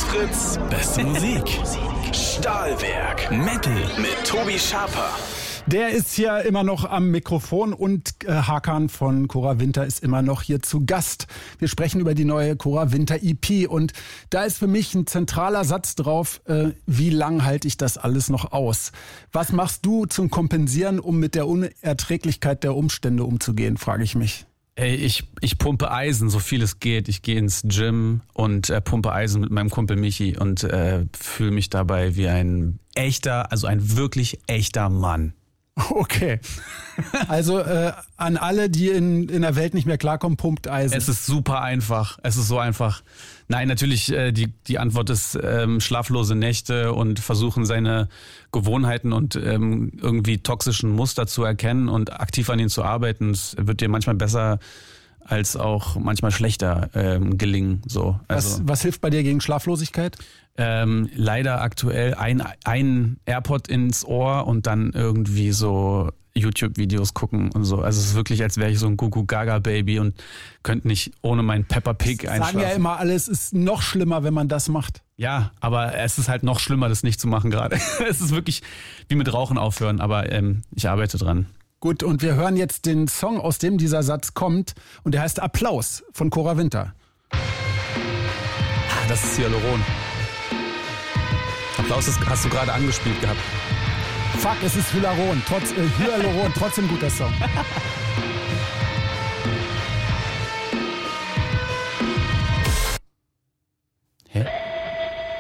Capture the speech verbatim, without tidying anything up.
Raus Fritz, beste Musik. Stahlwerk, Metal mit Tobi Schaper. Der ist hier immer noch am Mikrofon und äh, Hakan von Cora Winter ist immer noch hier zu Gast. Wir sprechen über die neue Cora Winter E P und da ist für mich ein zentraler Satz drauf, äh, wie lang halte ich das alles noch aus? Was machst du zum Kompensieren, um mit der Unerträglichkeit der Umstände umzugehen, frage ich mich. Ey, ich, ich pumpe Eisen, so viel es geht. Ich gehe ins Gym und äh, pumpe Eisen mit meinem Kumpel Michi und äh, fühle mich dabei wie ein echter, also ein wirklich echter Mann. Okay. Also äh, an alle, die in, in der Welt nicht mehr klarkommen, pumpt Eisen. Es ist super einfach. Es ist so einfach. Nein, natürlich, äh, die, die Antwort ist ähm, schlaflose Nächte und versuchen seine Gewohnheiten und ähm, irgendwie toxischen Muster zu erkennen und aktiv an ihnen zu arbeiten. Es wird dir manchmal besser als auch manchmal schlechter ähm, gelingen. So. Also, was, was hilft bei dir gegen Schlaflosigkeit? Ähm, leider aktuell ein, ein AirPod ins Ohr und dann irgendwie so YouTube-Videos gucken und so. Also es ist wirklich, als wäre ich so ein Gugu-Gaga-Baby und könnte nicht ohne meinen Peppa Pig einschlafen. Sagen ja immer, alles ist noch schlimmer, wenn man das macht. Ja, aber es ist halt noch schlimmer, das nicht zu machen gerade. Es ist wirklich wie mit Rauchen aufhören, aber ähm, ich arbeite dran. Gut, und wir hören jetzt den Song, aus dem dieser Satz kommt und der heißt Applaus von Cora Winter. Ah, das ist Hyaluron. Applaus ist, hast du gerade angespielt gehabt. Fuck, es ist Hyaluron, trotz, äh, Hyaluron, trotzdem guter Song.